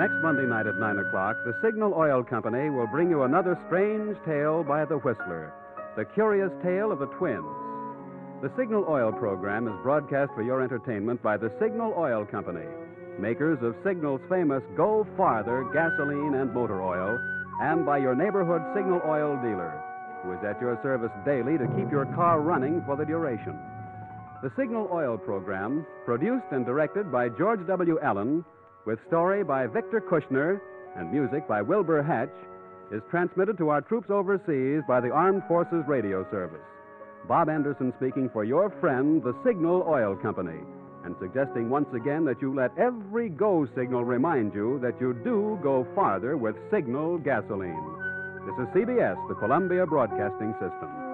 Next Monday night at 9 o'clock, the Signal Oil Company will bring you another strange tale by the Whistler, the curious tale of the twins. The Signal Oil program is broadcast for your entertainment by the Signal Oil Company, makers of Signal's famous Go Farther gasoline and motor oil, and by your neighborhood Signal Oil dealer, who is at your service daily to keep your car running for the duration. The Signal Oil program, produced and directed by George W. Allen, with story by Victor Kushner and music by Wilbur Hatch, is transmitted to our troops overseas by the Armed Forces Radio Service. Bob Anderson speaking for your friend, the Signal Oil Company, and suggesting once again that you let every go signal remind you that you do go farther with Signal gasoline. This is CBS, the Columbia Broadcasting System.